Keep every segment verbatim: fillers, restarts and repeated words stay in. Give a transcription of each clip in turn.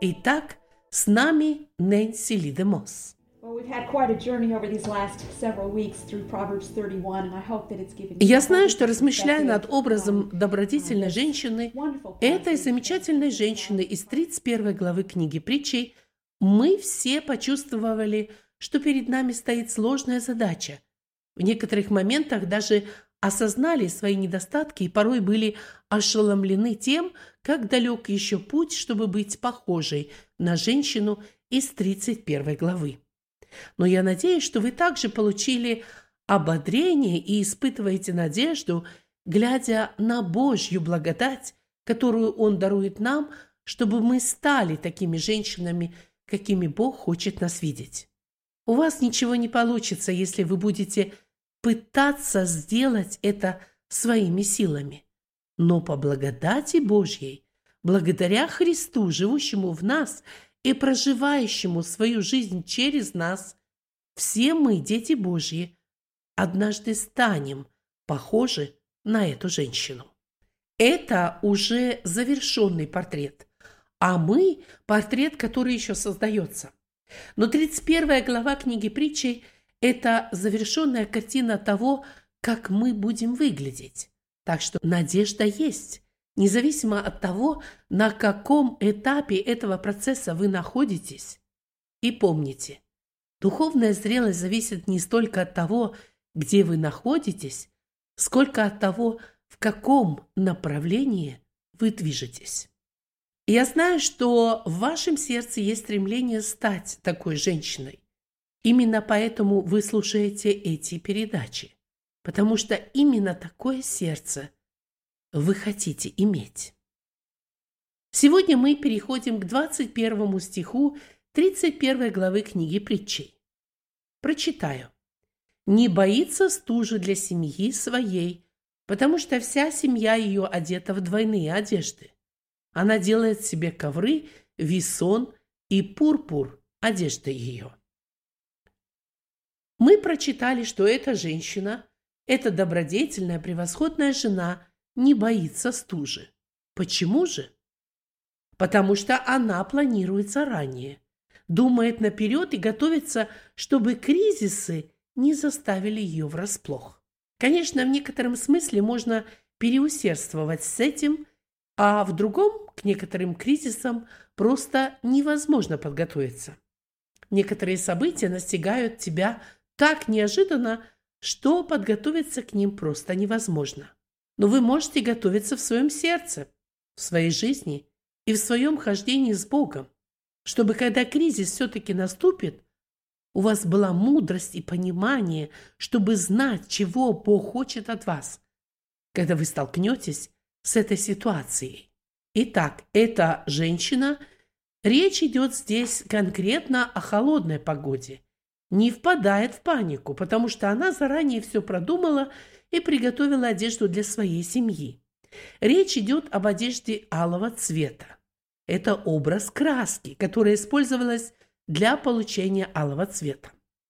Итак, с нами Нэнси Ли де Мосс. Я знаю, что, размышляя над образом добродетельной женщины, этой замечательной женщины из тридцать первой главы книги Притчей, мы все почувствовали, что перед нами стоит сложная задача. В некоторых моментах даже осознали свои недостатки и порой были ошеломлены тем, как далек еще путь, чтобы быть похожей на женщину из тридцать первой главы. Но я надеюсь, что вы также получили ободрение и испытываете надежду, глядя на Божью благодать, которую Он дарует нам, чтобы мы стали такими женщинами, какими Бог хочет нас видеть. У вас ничего не получится, если вы будете пытаться сделать это своими силами. Но по благодати Божьей, благодаря Христу, живущему в нас и проживающему свою жизнь через нас, все мы, дети Божьи, однажды станем похожи на эту женщину. Это уже завершенный портрет, а мы – портрет, который еще создается. Но тридцать первая глава книги Притчей – это завершенная картина того, как мы будем выглядеть. Так что надежда есть, независимо от того, на каком этапе этого процесса вы находитесь. И помните, духовная зрелость зависит не столько от того, где вы находитесь, сколько от того, в каком направлении вы движетесь. Я знаю, что в вашем сердце есть стремление стать такой женщиной. Именно поэтому вы слушаете эти передачи, потому что именно такое сердце вы хотите иметь. Сегодня мы переходим к двадцать первому стиху тридцать первой главы книги Притчей. Прочитаю. «Не боится стужи для семьи своей, потому что вся семья ее одета в двойные одежды. Она делает себе ковры, висон и пурпур одежды ее». Мы прочитали, что эта женщина, эта добродетельная, превосходная жена не боится стужи. Почему же? Потому что она планирует заранее, думает наперед и готовится, чтобы кризисы не заставили ее врасплох. Конечно, в некотором смысле можно переусердствовать с этим, а в другом к некоторым кризисам просто невозможно подготовиться. Некоторые события настигают тебя так неожиданно, что подготовиться к ним просто невозможно. Но вы можете готовиться в своем сердце, в своей жизни и в своем хождении с Богом, чтобы, когда кризис все-таки наступит, у вас была мудрость и понимание, чтобы знать, чего Бог хочет от вас, когда вы столкнетесь с этой ситуацией. Итак, эта женщина, речь идет здесь конкретно о холодной погоде, не впадает в панику, потому что она заранее все продумала и приготовила одежду для своей семьи. Речь идет об одежде алого цвета. Это образ краски, которая использовалась для получения алого цвета.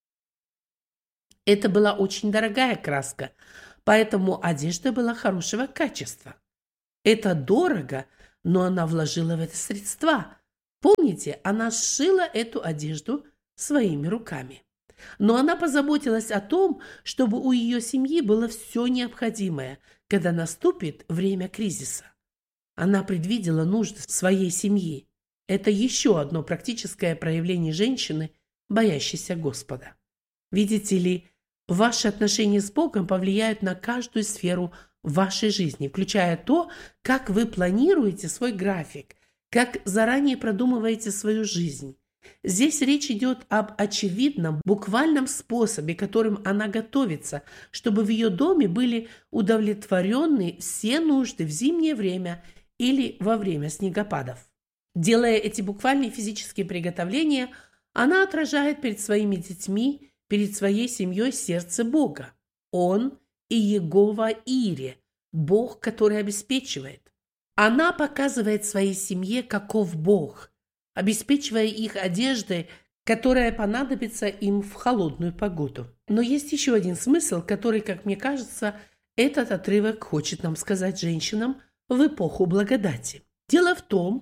Это была очень дорогая краска, поэтому одежда была хорошего качества. Это дорого, но она вложила в это средства. Помните, она сшила эту одежду своими руками. Но она позаботилась о том, чтобы у ее семьи было все необходимое, когда наступит время кризиса. Она предвидела нужды своей семьи. Это еще одно практическое проявление женщины, боящейся Господа. Видите ли, ваши отношения с Богом повлияют на каждую сферу вашей жизни, включая то, как вы планируете свой график, как заранее продумываете свою жизнь. Здесь речь идет об очевидном, буквальном способе, которым она готовится, чтобы в ее доме были удовлетворены все нужды в зимнее время или во время снегопадов. Делая эти буквальные физические приготовления, она отражает перед своими детьми, перед своей семьей сердце Бога. Он и Иегова Ире, Бог, который обеспечивает. Она показывает своей семье, каков Бог, обеспечивая их одеждой, которая понадобится им в холодную погоду. Но есть еще один смысл, который, как мне кажется, этот отрывок хочет нам сказать женщинам в эпоху благодати. Дело в том,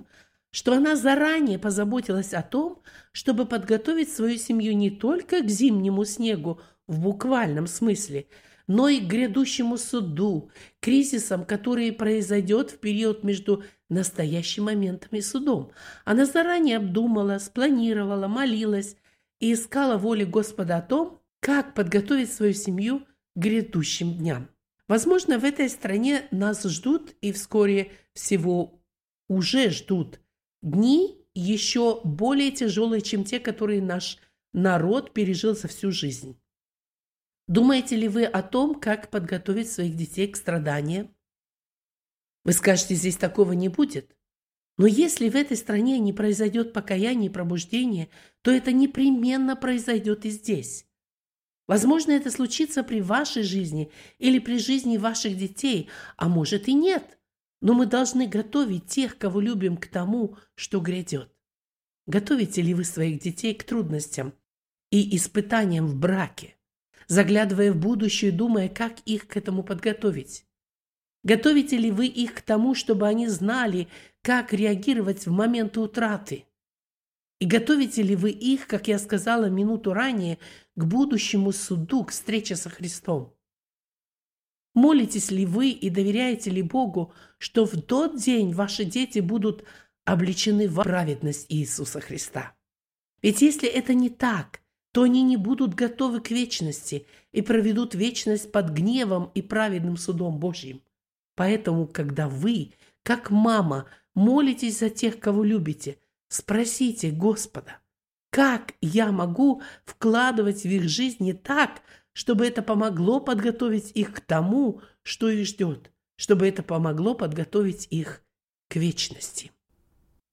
что она заранее позаботилась о том, чтобы подготовить свою семью не только к зимнему снегу в буквальном смысле, но и к грядущему суду, кризисам, которые произойдет в период между настоящим моментом и судом. Она заранее обдумала, спланировала, молилась и искала воли Господа о том, как подготовить свою семью к грядущим дням. Возможно, в этой стране нас ждут и вскоре всего уже ждут дни еще более тяжелые, чем те, которые наш народ пережил за всю жизнь. Думаете ли вы о том, как подготовить своих детей к страданиям? Вы скажете, здесь такого не будет. Но если в этой стране не произойдет покаяние и пробуждение, то это непременно произойдет и здесь. Возможно, это случится при вашей жизни или при жизни ваших детей, а может и нет. Но мы должны готовить тех, кого любим, к тому, что грядет. Готовите ли вы своих детей к трудностям и испытаниям в браке, заглядывая в будущее, думая, как их к этому подготовить? Готовите ли вы их к тому, чтобы они знали, как реагировать в моменты утраты? И готовите ли вы их, как я сказала минуту ранее, к будущему суду, к встрече со Христом? Молитесь ли вы и доверяете ли Богу, что в тот день ваши дети будут облечены в праведность Иисуса Христа? Ведь если это не так, то они не будут готовы к вечности и проведут вечность под гневом и праведным судом Божьим. Поэтому, когда вы, как мама, молитесь за тех, кого любите, спросите Господа, как я могу вкладывать в их жизни так, чтобы это помогло подготовить их к тому, что их ждет, чтобы это помогло подготовить их к вечности.